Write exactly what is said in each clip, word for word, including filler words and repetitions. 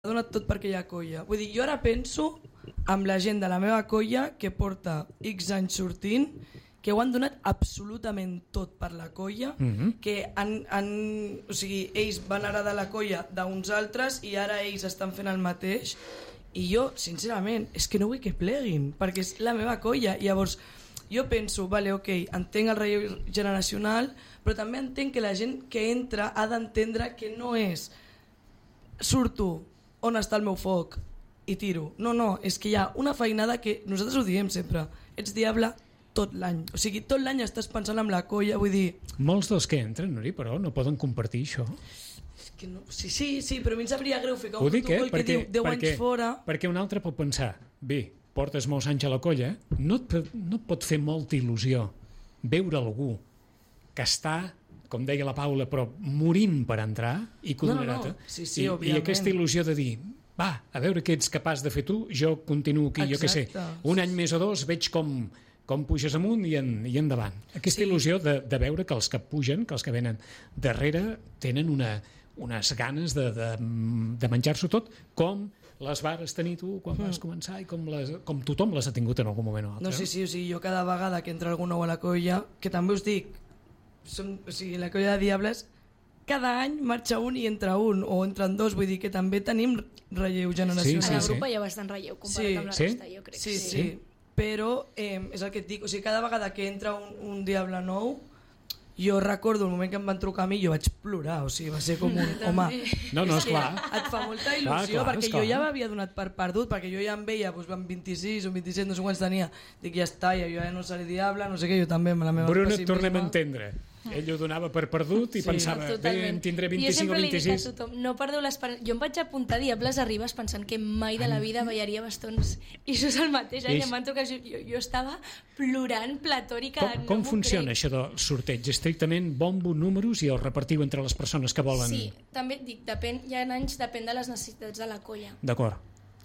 donat tot per aquella colla. Vull dir, jo ara penso amb la gent de la meva colla que porta X anys sortint, que ho han donat absolutament tot per la colla, mm-hmm. que han, han, o sigui, ells van heredar la colla d'uns altres i ara ells estan fent el mateix, i jo, sincerament, és que no vull que pleguin, perquè és la meva colla. I llavors, jo penso, vale, ok, entenc el relleu generacional, però també entenc que la gent que entra ha d'entendre que no és surto, on està el meu foc i tiro. No, no, és que hi ha una feinada que nosaltres ho diem sempre, ets diable tot l'any, o sigui, tot l'any estàs pensant en la colla, vull dir... Molts dels que entren, Nuri, però no poden compartir això. És que no... Sí, sí, sí, però a mi em sabria greu ficar un dic, protocol eh? que perquè, diu deu perquè, anys fora... Perquè un altre pot pensar, bé, portes molts anys a la colla, no et, no et pot fer molta il·lusió veure algú que està, com deia la Paula, però morint per entrar i que ho donarà no, no, no. Sí, sí, I, i aquesta il·lusió de dir, va, a veure què ets capaç de fer tu, jo continuo aquí. Exacte. Jo què sé, un any més o dos veig com, com puges amunt i, en, i endavant. Aquesta sí. il·lusió de, de veure que els que pugen, que els que venen darrere tenen una, unes ganes de, de, de menjar-s'ho tot, com les vares tenir tu quan mm. vas començar i com, les, com tothom les ha tingut en algun moment o altre. No, sí, sí, o sigui, jo cada vegada que entra algú nou a la colla, que també us dic, som, o sigui, la colla de Diables, cada any marxa un i entra un, o entren dos, vull dir que també tenim relleu generacional. Sí, sí, a la grupa sí. hi ha bastant relleu comparat sí. amb la resta, sí? jo crec. Sí, sí, sí. Però eh, és el que et dic, o sigui, cada vegada que entra un, un Diable nou, jo recordo el moment que em van trucar a mi, jo vaig plorar, o sigui, va ser com un... Home, no, no, esclar. Et fa molta il·lusió, clar, clar, perquè esclar. jo ja m'havia donat per perdut, perquè jo ja em veia, doncs, van vint-i-sis o vint-i-set, no sé quants tenia, dic, ja està, ja, jo ja no seré Diable, no sé què, jo també, amb la meva Bruna, pessimisme... tornem a entendre. Ell ho donava per perdut i sí. pensava, no, bé, en tindré vint-i-cinc o vint-i-sis. Tothom, no perdeu l'esperança. Jo em vaig apuntar Diables Arribes pensant que mai de la vida ballaria bastons, i això és el mateix any, em van trucar, jo, jo estava plorant platòrica. Com, com no funciona això del sorteig? Estrictament bombo, números i el repartiu entre les persones que volen... Sí, també dic, depèn, hi ha anys, depèn de les necessitats de la colla. D'acord.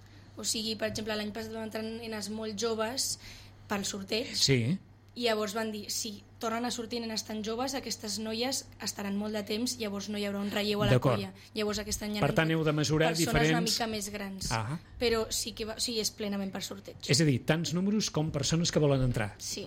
O sigui, per exemple, l'any passat van entrar nenes molt joves pel sorteig. Sí. I llavors van dir, si tornen a sortir nenes tan joves, aquestes noies estaran molt de temps, llavors no hi haurà un relleu a la colla. Llavors aquest any per tant, heu de mesurar persones diferents... una mica més grans. Ah. Però sí que va, o sigui, és plenament per sorteig. És a dir, tants números com persones que volen entrar. Sí.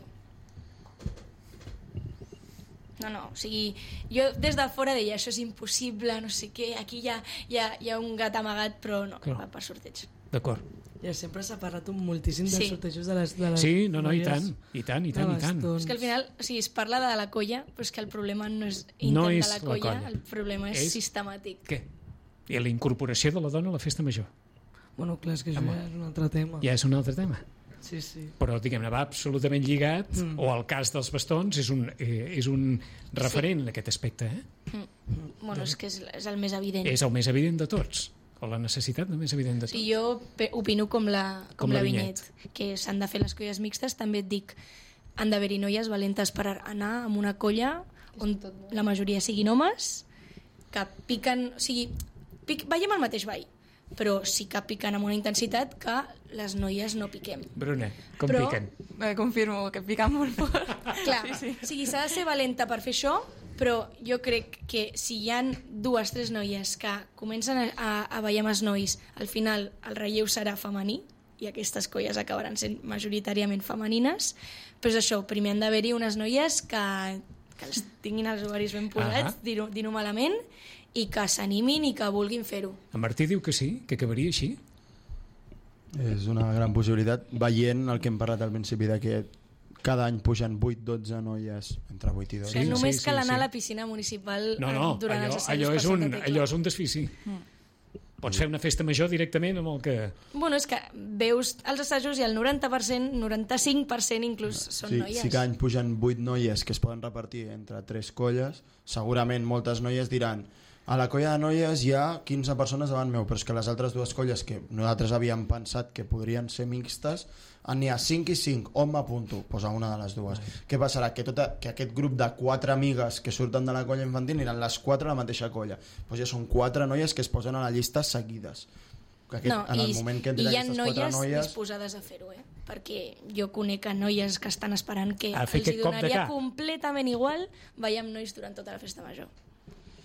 No, no, o sigui, jo des de fora deia, això és impossible, no sé què, aquí hi ha, hi ha, hi ha un gat amagat, però no, Clar. va per sorteig. D'acord. Ja sempre s'ha parlat un moltíssim dels sí. sortejos de les, de les sí, no, no, i tant, i tant, i tant, i tant. És que al final, o sigui, es parla de la colla, però és que el problema no és intent no de és la colla, la colla, el problema és, és sistemàtic. Què? I la incorporació de la dona a la festa major. Bueno, clar, és que això Home. ja és un altre tema. Ja és un altre tema. Sí, sí. Però, diguem-ne, va absolutament lligat, mm. o el cas dels bastons és un, eh, és un referent sí. en aquest aspecte. Eh? Mm. Mm. Bueno, és que és, és el més evident. És el més evident de tots. O la necessitat més evident de tot. Sí, jo opino com la, com com la, la Vinyet, que s'han de fer les colles mixtes. També et dic, han d'haver-hi noies valentes per anar amb una colla on la majoria siguin homes, que piquen, o sigui, pic, veiem el mateix ball, però sí que piquen amb una intensitat que les noies no piquem. Bruna, com però, piquen? Eh, confirmo que piquen molt fort. Clar, sí, sí. O sigui, s'ha de ser valenta per fer això, però jo crec que si hi ha dues, tres noies que comencen a, a, a ballar amb els nois, al final el relleu serà femení, i aquestes colles acabaran sent majoritàriament femenines, però és això, primer han d'haver-hi unes noies que, que els tinguin els ovaris ben posats, uh-huh. dir-ho dir-ho malament, i que s'animin i que vulguin fer-ho. En Martí diu que sí, que acabaria així. És una gran possibilitat, veient el que hem parlat al principi, de que cada any pugen vuit dotze noies, entre vuit i dotze. Sí, només sí, cal sí, anar sí. a la piscina municipal no, no, durant allò, els assajos allò és per un, Santa Tecla. allò és un desfici. Mm. Pots fer una festa major directament amb el que... Bueno, és que veus els assajos i el noranta per cent, noranta-cinc per cent inclús són sí, noies. Si cada any pugen vuit noies que es poden repartir entre tres colles, segurament moltes noies diran a la colla de noies hi ha quinze persones davant meu, però és que les altres dues colles que nosaltres havíem pensat que podrien ser mixtes, n'hi ha cinc i cinc, on m'apunto? Pues a una de les dues. Ai. Què passarà? Que, tota, que aquest grup de quatre amigues que surten de la colla infantil aniran les quatre a la mateixa colla. Pues ja són quatre noies que es posen a la llista seguides. Aquest, no, en el i, moment que i hi ha noies, noies disposades a fer-ho, eh? Perquè jo conec a noies que estan esperant que els hi donaria completament igual ballar amb nois durant tota la festa major.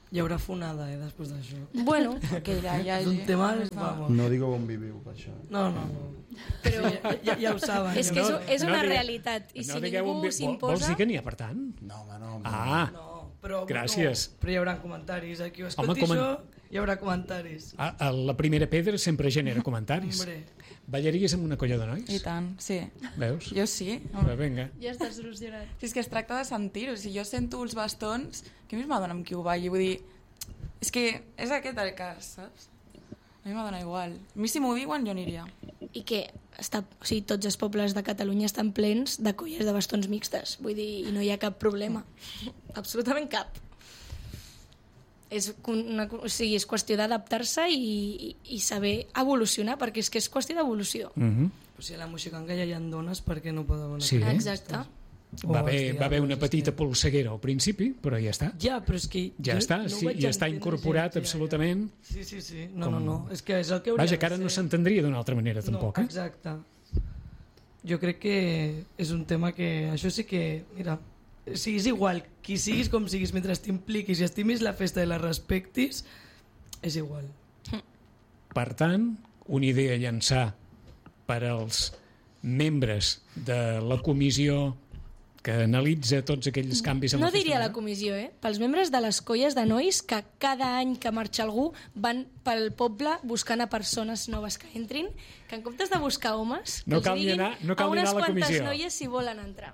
Hi haurà fonada, eh, després d'això. Bueno, Que ja hi És hagi... un tema... Vamos. No digueu on viviu, per això. No, no, no. Però ja, ja, ja ho saben. és que és, No, és una no digueu- realitat. I no si digueu on ningú vi- Vols s'imposa... dir que n'hi ha, per tant? No, home, no. Home. Ah, No, però, Gràcies. No, però hi haurà comentaris. Aquí ho Home, escolti comen- això, hi haurà comentaris. a, a la primera pedra sempre genera comentaris. Hombre. Ballaries amb una colla de nois? I tant, sí. Veus? Jo sí. Va, vinga. Ja està solucionat. Si és que es tracta de sentir-ho. Si jo sento els bastons, que més m'adona amb qui ho balli? Vull dir, és que és aquest el cas, saps? A mi m'adona igual. A mi si m'ho diuen jo aniria. I que està, o sigui, tots els pobles de Catalunya estan plens de colles de bastons mixtes. Vull dir, i no hi ha cap problema. Absolutament cap. És, una, o sigui, és qüestió d'adaptar-se i, i, i saber evolucionar, perquè és que és qüestió d'evolució. Mm -hmm. Però si a la Moixiganga ja hi ha dones, per què no pot haver una Sí. colla? Exacte. O Va haver, els va haver una diables, petita és que- polseguera al principi, però ja està. Ja, però és que... Ja jo està, no sí, vaig ja està entendre incorporat gens, ja, absolutament. Ja. Sí, sí, sí. No, Com- no, no. És que és el que hauria Vaja, que ara de no ser. s'entendria d'una altra manera, tampoc, no, eh? exacte. Jo crec que és un tema que... Això sí que... Mira, siguis igual, qui siguis com siguis, mentre t'impliquis i estimis la festa i la respectis, és igual. Per tant, una idea a llançar per als membres de la comissió que analitza tots aquells canvis en No la festa diria la major. comissió, eh? Pels membres de les colles de nois que cada any que marxa algú van pel poble buscant a persones noves que entrin, que en comptes de buscar homes, que No els cal ni diguin anar- no cal a ni unes anar a la quantes comissió. noies si volen entrar.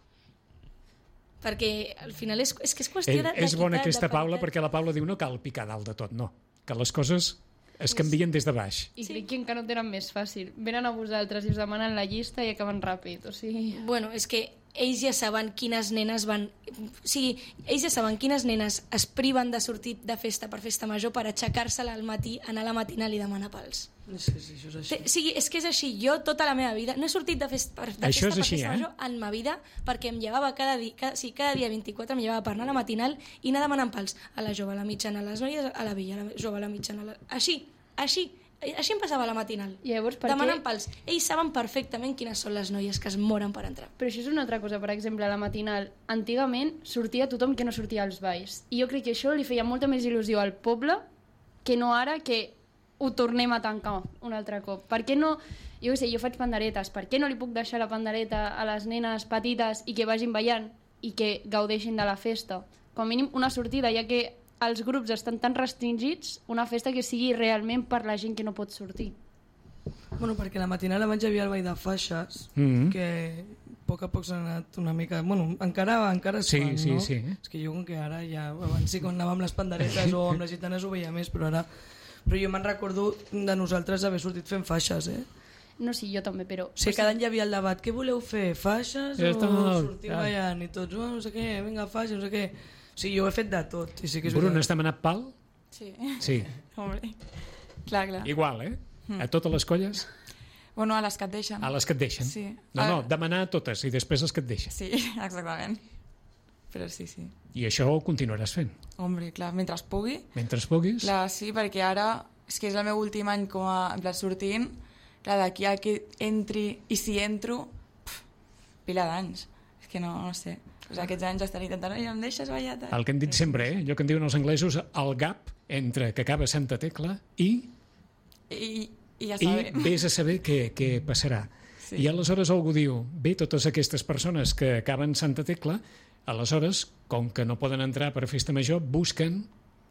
Perquè al final és, és que és qüestió Eh, de, és bona d'equitat, aquesta de Paula paritat. perquè la Paula diu no cal picar dalt de tot, no. Que les coses es canvien des de baix. I crec que encara no tenen més fàcil. Venen a vosaltres i us demanen la llista i acaben ràpid. O sigui... Bueno, és que ells ja saben quines nenes van... O sigui, ells ja saben quines nenes es priven de sortir de festa per festa major per aixecar-se-la al matí, anar a la matinal i demanar pals. Sí, sí, això és així. O sigui, és que és així. Jo, tota la meva vida, no he sortit de, fest, per, de Això festa és per així, festa eh? major en ma vida perquè em llevava cada dia, cada, sí, cada dia vint-i-quatre em llevava per anar a la matinal i anar demanant pals a la jove, a la mitjana, a les noies, a la vella, a la jove, a la mitjana, a la... així, així. Així em passava a la matinal. I llavors, per demanant què? pals. Ells saben perfectament quines són les noies que es moren per entrar. Però això és una altra cosa. Per exemple, a la matinal, antigament sortia tothom que no sortia als balls. I jo crec que això li feia molta més il·lusió al poble que no ara que ho tornem a tancar un altre cop. Per què no... Jo què sé, jo faig panderetes. Per què no li puc deixar la pandereta a les nenes petites i que vagin ballant i que gaudeixin de la festa? Com a mínim una sortida, ja que els grups estan tan restringits, una festa que sigui realment per la gent que no pot sortir. Bueno, perquè la matinal abans hi havia el ball de faixes, Mhm. que a poc a poc s'ha anat una mica... Bueno, encara, encara es Sí, fan, sí, no? sí. És que jo com que ara ja... Abans sí, quan anàvem amb les panderetes o amb les gitanes ho veia més, però ara... Però jo me'n recordo de nosaltres haver sortit fent faixes, eh? No, sí, jo també, però... O sigui, cada any hi havia el debat, què voleu fer, faixes Ja o està mal, sortir ja. ballant? I tots, oh, no sé què, vinga, faixes, no sé què... O sigui, jo ho he fet de tot. I sí que és Bruna, veritat. has demanat pal? Sí. Sí. Hombre. Clar, clar. Igual, eh? A totes les colles? Bueno, a les que et deixen. A les que et deixen? Sí. No, no, A- demanar a totes i després les que et deixen. Sí, exactament. Però sí, sí. I això ho continuaràs fent. Hombre, clar, mentre es pugui. Mentre es puguis. Clar, sí, perquè ara és que és el meu últim any com a en plan sortint. Clar, d'aquí a que entri i si entro, pf, pila d'anys. És que no, no sé. Pues aquests anys estaré intentant, "Ai, em deixes ballar? Tal?" El que hem dit sempre, eh? Allò que en diuen els anglesos, el gap entre que acaba Santa Tecla i, I, i ja i sabe. vés a saber què, què passarà. Sí. I aleshores algú diu, bé, totes aquestes persones que acaben Santa Tecla, aleshores, com que no poden entrar per festa major, busquen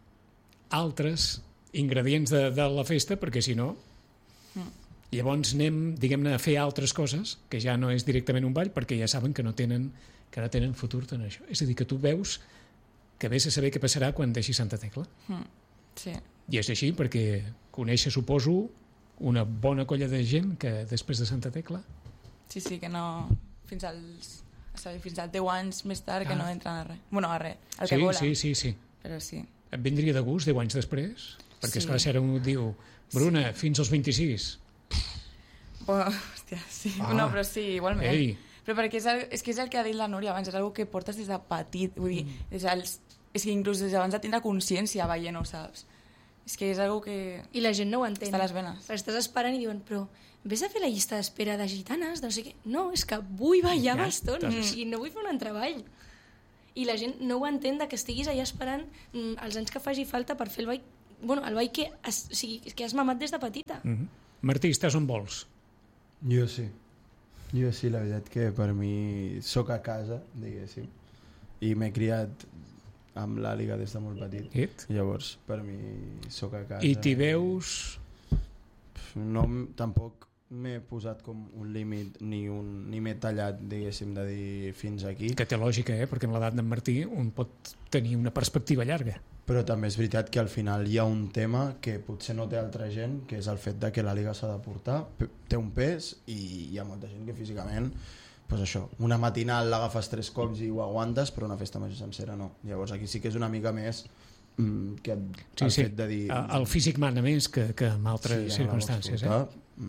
altres ingredients de, de la festa, perquè si no... Llavors anem, diguem-ne, a fer altres coses, que ja no és directament un ball, perquè ja saben que no tenen, que no tenen futur en això. És a dir, que tu veus que vés a saber què passarà quan deixi Santa Tecla. Mm, sí. I és així perquè conèixer, suposo, una bona colla de gent que després de Santa Tecla... Sí, sí, que no... Fins als... Saber, fins als deu anys més tard que Ah. no entren a res. Bueno, a res. El Sí, que volen. sí, sí, sí. Però sí. Et vindria de gust deu anys després? Perquè, Sí. esclar, si ara un et diu Bruna, fins als vint-i-sis. Oh, hòstia, sí. Ah. No, però sí, igualment. Ei, Però perquè és, el, és que és el que ha dit la Núria abans, és una que portes des de petit, vull dir, Mm. des dels, és que inclús des d'abans de tindre consciència veient, ho saps? És que és una que I la gent no ho entén. està a les venes. Perquè estàs esperant i diuen, però vés a fer la llista d'espera de gitanes, de no sé què. No, és que vull ballar Ja, bastons, doncs- o sigui, no vull fer un entreball. i la gent no ho entén de que estiguis allà esperant mm, els anys que faci falta per fer el ball, bueno, el ball que has, o sigui, que has mamat des de petita. Mm-hmm. Martí, estàs on vols? Jo sí. Jo sí, la veritat que per mi soc a casa, diguéssim, i m'he criat amb l'Àliga des de molt petit. Et? Llavors, per mi soc a casa. I t'hi veus? No, tampoc m'he posat com un límit ni, un, ni m'he tallat, diguéssim, de dir fins aquí. Que té lògica, eh? Perquè en l'edat d'en Martí un pot tenir una perspectiva llarga. Però també és veritat que al final hi ha un tema que potser no té altra gent, que és el fet de que la Liga s'ha de portar, té un pes i hi ha molta gent que físicament, pues això, una matinal l'agafes tres cops i ho aguantes, però una festa major sencera no. Llavors aquí sí que és una mica més mm, que el sí, sí. fet de dir... El físic mana més que, que en altres sí, circumstàncies. Eh?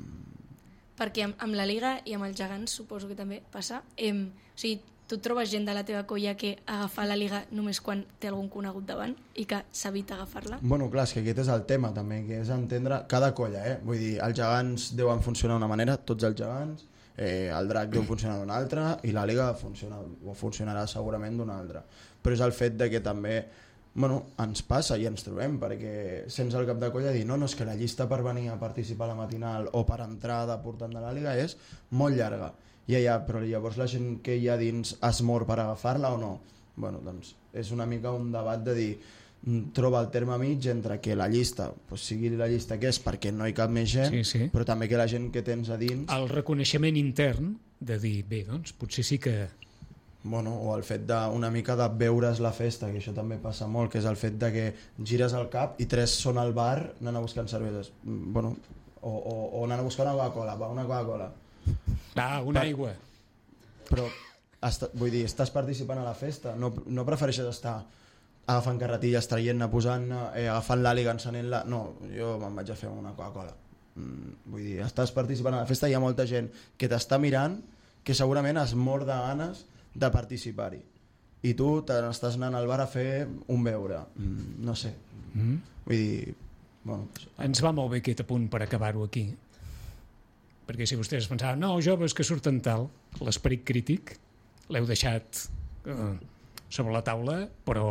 Perquè amb, amb la Liga i amb els gegants suposo que també passa. Em, o sigui, tu trobes gent de la teva colla que agafa la Liga només quan té algun conegut davant i que s'evita agafar-la? Bueno, clar, és que aquest és el tema també, que és entendre cada colla, eh? Vull dir, els gegants deuen funcionar d'una manera, tots els gegants, eh, el drac deu funcionar d'una altra i la Liga funciona, o funcionarà segurament d'una altra. Però és el fet de que també bueno, ens passa i ens trobem, perquè sents el cap de colla dir no, no, és que la llista per venir a participar a la matinal o per entrar de portant de la Liga és molt llarga. I ja, però llavors la gent que hi ha dins es mor per agafar-la o no? Bueno, doncs és una mica un debat de dir troba el terme mig entre que la llista pues, sigui la llista que és perquè no hi cap més gent, sí, sí. però també que la gent que tens a dins... El reconeixement intern de dir, bé, doncs potser sí que... Bueno, o el fet d'una mica de veure's la festa, que això també passa molt, que és el fet de que gires el cap i tres són al bar anant a buscar cerveses. Bueno, o, o, o anant a buscar una Coca-Cola, va, una Coca-Cola. Ah, una per... aigua. Però, est... vull dir, estàs participant a la festa, no, no prefereixes estar agafant carretilles, traient-ne, posant-ne, eh, agafant l'àliga, encenent-la... No, jo me'n vaig a fer una Coca-Cola. Mm, vull dir, estàs participant a la festa, hi ha molta gent que t'està mirant, que segurament es mor de ganes de participar-hi. I tu t'estàs anant al bar a fer un beure. Mm, no sé. Mm. Vull dir... Bueno, pues... Ens va molt bé aquest apunt per acabar-ho aquí. Perquè si vostès pensaven, no, joves que surten tal, l'esperit crític l'heu deixat eh, sobre la taula, però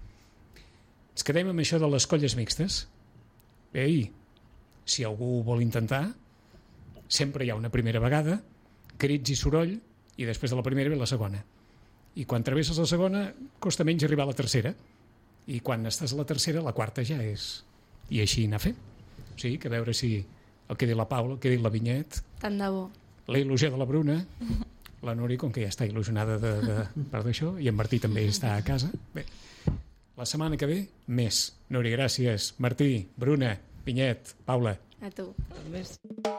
ens quedem amb això de les colles mixtes. Ei, si algú vol intentar, sempre hi ha una primera vegada, crits i soroll, i després de la primera ve la segona. I quan travesses la segona, costa menys arribar a la tercera. I quan estàs a la tercera, la quarta ja és. I així anar fent. O sigui, que a veure si el que ha dit la Paula, el que ha dit la Vinyet, tant de bo. La il·lusió de la Bruna, la Nuri, com que ja està il·lusionada de, de part d'això, i en Martí també està a casa. Bé, la setmana que ve, més. Nuri, gràcies. Martí, Bruna, Vinyet, Paula. A tu. Més.